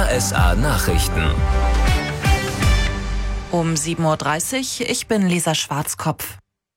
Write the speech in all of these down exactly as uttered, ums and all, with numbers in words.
R S A Nachrichten. Um sieben Uhr dreißig, ich bin Lisa Schwarzkopf.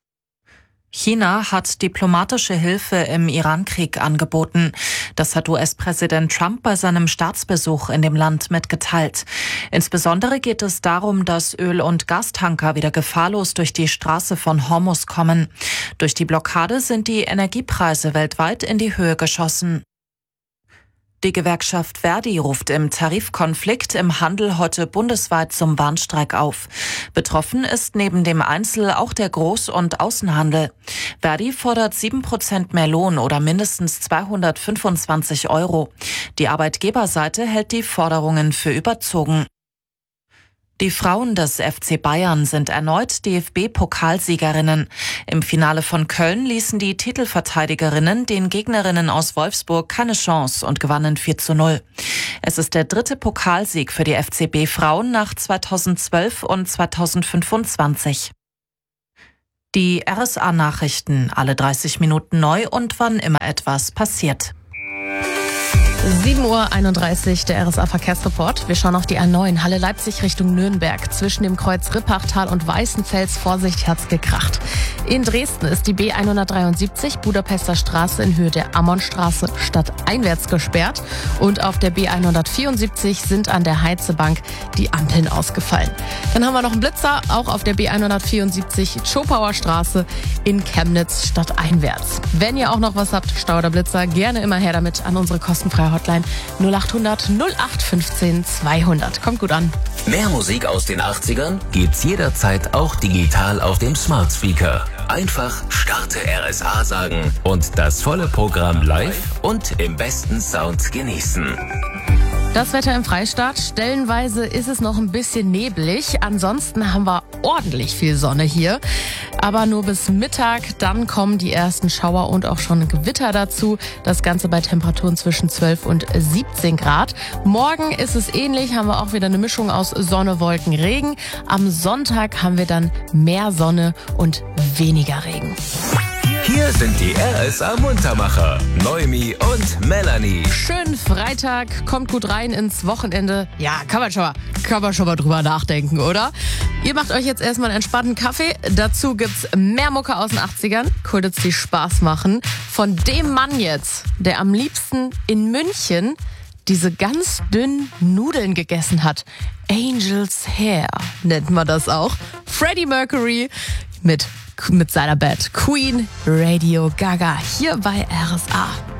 China hat diplomatische Hilfe im Iran-Krieg angeboten. Das hat U S-Präsident Trump bei seinem Staatsbesuch in dem Land mitgeteilt. Insbesondere geht es darum, dass Öl- und Gastanker wieder gefahrlos durch die Straße von Hormuz kommen. Durch die Blockade sind die Energiepreise weltweit in die Höhe geschossen. Die Gewerkschaft Verdi ruft im Tarifkonflikt im Handel heute bundesweit zum Warnstreik auf. Betroffen ist neben dem Einzel- auch der Groß- und Außenhandel. Verdi fordert sieben Prozent mehr Lohn oder mindestens zweihundertfünfundzwanzig Euro. Die Arbeitgeberseite hält die Forderungen für überzogen. Die Frauen des F C Bayern sind erneut D F B-Pokalsiegerinnen. Im Finale von Köln ließen die Titelverteidigerinnen den Gegnerinnen aus Wolfsburg keine Chance und gewannen vier zu null. Es ist der dritte Pokalsieg für die F C B-Frauen nach zweitausendzwölf und zweitausendfünfundzwanzig. Die R S A-Nachrichten, alle dreißig Minuten neu und wann immer etwas passiert. sieben Uhr einunddreißig, der R S A-Verkehrsreport. Wir schauen auf die A neun, Halle Leipzig Richtung Nürnberg. Zwischen dem Kreuz Rippachtal und Weißenfels, Vorsicht, hat's gekracht. In Dresden ist die B hundertdreiundsiebzig, Budapester Straße in Höhe der Ammonstraße stadteinwärts gesperrt. Und auf der B hundertvierundsiebzig sind an der Heizebank die Ampeln ausgefallen. Dann haben wir noch einen Blitzer, auch auf der B hundertvierundsiebzig, Schopauer Straße in Chemnitz stadteinwärts. Wenn ihr auch noch was habt, Stau oder Blitzer, gerne immer her damit an unsere kostenfreie Hotline null achthundert null acht fünfzehn zweihundert. Kommt gut an. Mehr Musik aus den achtzigern gibt's jederzeit auch digital auf dem Smart Speaker. Einfach Starte R S A sagen und das volle Programm live und im besten Sound genießen. Das Wetter im Freistaat. Stellenweise ist es noch ein bisschen neblig. Ansonsten haben wir ordentlich viel Sonne hier. Aber nur bis Mittag. Dann kommen die ersten Schauer und auch schon Gewitter dazu. Das Ganze bei Temperaturen zwischen zwölf und siebzehn Grad. Morgen ist es ähnlich. Haben wir auch wieder eine Mischung aus Sonne, Wolken, Regen. Am Sonntag haben wir dann mehr Sonne und weniger Regen. Hier sind die R S A-Muntermacher, Noemi und Melanie. Schönen Freitag, kommt gut rein ins Wochenende. Ja, kann man schon mal, kann man schon mal drüber nachdenken, oder? Ihr macht euch jetzt erstmal einen entspannten Kaffee. Dazu gibt's mehr Mucke aus den achtzigern. Cool, die Spaß machen. Von dem Mann jetzt, der am liebsten in München diese ganz dünnen Nudeln gegessen hat. Angel's Hair nennt man das auch. Freddie Mercury mit mit seiner Band Queen, Radio Gaga, hier bei R S A.